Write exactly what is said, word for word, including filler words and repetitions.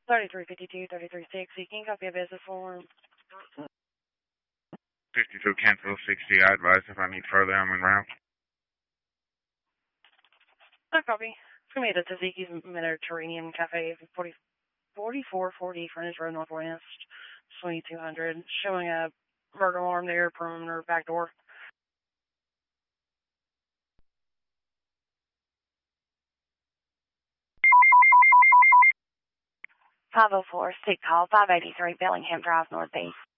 thirty-three fifty-two, thirty-three sixty. Can you copy a business form? sixty-two cancel sixty. I advise if I need further, I'm en route. No copy. It's going to be at the Taziki's Mediterranean Cafe, forty, forty-four forty Furnace Road Northwest, twenty-two hundred. Showing a burglar alarm there, perimeter, back door. five oh four, six call, five eighty-three Bellingham Drive, Northeast.